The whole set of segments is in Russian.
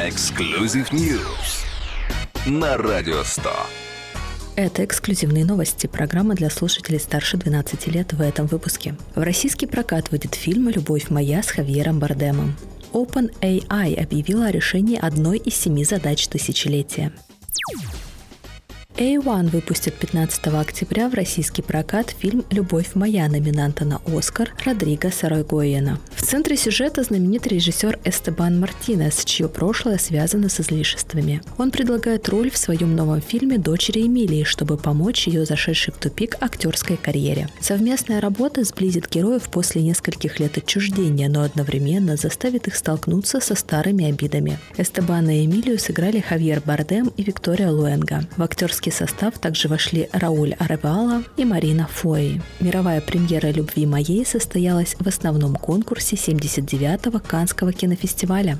Exclusive News на Радио 100. Это эксклюзивные новости, программа для слушателей старше 12 лет в этом выпуске. В российский прокат выйдет фильм «Любовь моя» с Хавьером Бардемом. OpenAI объявила о решении одной из 7 задач тысячелетия. A1 выпустит 15 октября в российский прокат фильм «Любовь моя» номинанта на «Оскар» Родриго Соройгоена. В центре сюжета знаменитый режиссер Эстебан Мартинес, чье прошлое связано с излишествами. Он предлагает роль в своем новом фильме дочери Эмилии, чтобы помочь ее зашедшей в тупик актерской карьере. Совместная работа сблизит героев после нескольких лет отчуждения, но одновременно заставит их столкнуться со старыми обидами. Эстебана и Эмилию сыграли Хавьер Бардем и Виктория Луэнга. В актерский состав также вошли Рауль Аревала и Марина Фои. Мировая премьера «Любви моей» состоялась в основном конкурсе 79-го Каннского кинофестиваля.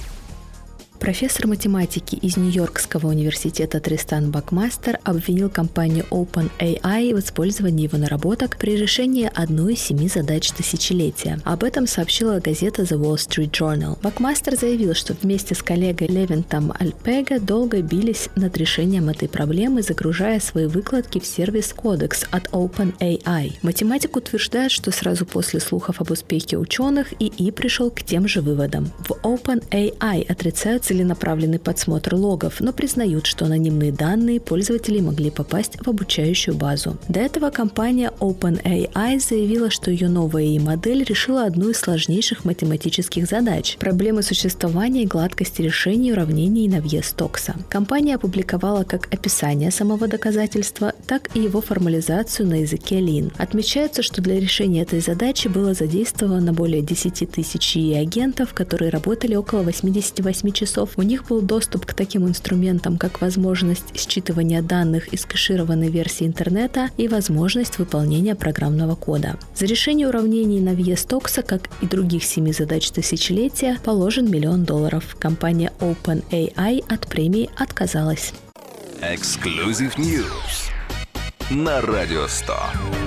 Профессор математики из Нью-Йоркского университета Тристан Бакмастер обвинил компанию OpenAI в использовании его наработок при решении одной из 7 задач тысячелетия. Об этом сообщила газета The Wall Street Journal. Бакмастер заявил, что вместе с коллегой Левинтом Альпега долго бились над решением этой проблемы, загружая свои выкладки в сервис Codex от OpenAI. Математик утверждает, что сразу после слухов об успехе ученых ИИ пришел к тем же выводам. В OpenAI отрицают целенаправленный подсмотр логов, но признают, что анонимные данные пользователей могли попасть в обучающую базу. До этого компания OpenAI заявила, что ее новая ИИ-модель решила одну из сложнейших математических задач – проблемы существования и гладкости решений уравнений Навье-Стокса. Компания опубликовала как описание самого доказательства, так и его формализацию на языке Lean. Отмечается, что для решения этой задачи было задействовано более 10 тысяч ИИ-агентов, которые работали около 88 часов. У них был доступ к таким инструментам, как возможность считывания данных из кэшированной версии интернета и возможность выполнения программного кода. За решение уравнений Навье-Стокса, как и других 7 задач тысячелетия, положен $1 миллион. Компания OpenAI от премии отказалась. Exclusive News на Радио 100.